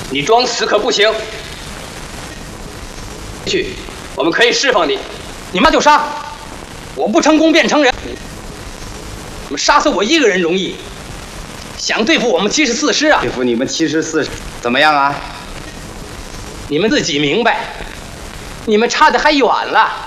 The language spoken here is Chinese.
你装死可不行。去，我们可以释放你。你妈就杀，我不成功便成仁。你们杀死我一个人容易，想对付我们74师啊？ 对付你们74师怎么样啊？ 你们自己明白，你们差得还远了。